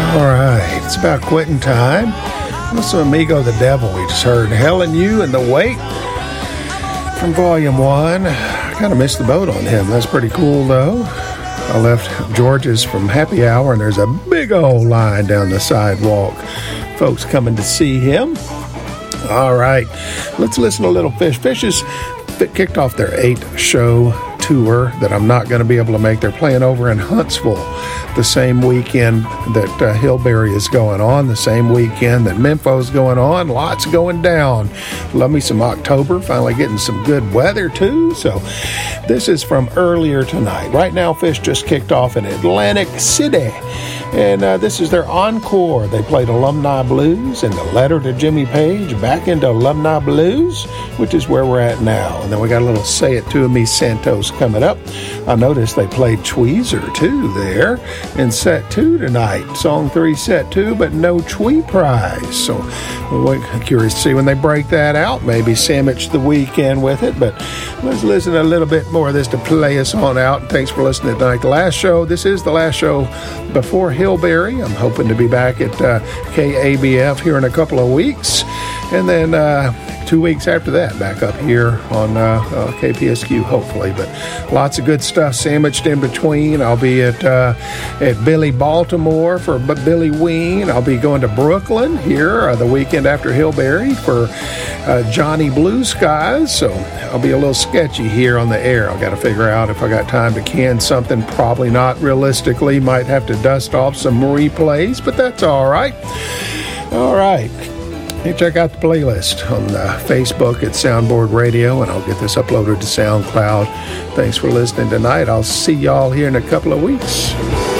All right, it's about quitting time. Listen, Amigo the Devil, we just heard Helen You and The Wait from Volume 1. I kind of missed the boat on him. That's pretty cool, though. I left George's from Happy Hour, and there's a big old line down the sidewalk. Folks coming to see him. All right, let's listen to Little Fish. Fish has kicked off their 8-show tour that I'm not going to be able to make. They're playing over in Huntsville the same weekend that Hillberry is going on, the same weekend that Mempho's going on. Lots going down. Love me some October, finally getting some good weather too. So this is from earlier tonight. Right now, Fish just kicked off in Atlantic City. And this is their encore. They played Alumni Blues and The Letter to Jimmy Page, back into Alumni Blues, which is where we're at now. And then we got a little Say It To Me Santos coming up. I noticed they played Tweezer too there in set 2 tonight. Song 3, set 2, but no Twee prize. So we're curious to see when they break that out. Maybe sandwich the weekend with it. But let's listen to a little bit more of this to play us on out. Thanks for listening tonight. The last show, this is the last show before Hillberry. I'm hoping to be back at KABF here in a couple of weeks. And then 2 weeks after that, back up here on KPSQ, hopefully. But lots of good stuff sandwiched in between. I'll be at Billy Baltimore for Billy Ween. I'll be going to Brooklyn here the weekend after Hillberry for Johnny Blue Skies. So I'll be a little sketchy here on the air. I've got to figure out if I got time to can something. Probably not realistically. Might have to dust off some replays, but that's all right. All right. Hey, check out the playlist on Facebook at Soundboard Radio, and I'll get this uploaded to SoundCloud. Thanks for listening tonight. I'll see y'all here in a couple of weeks.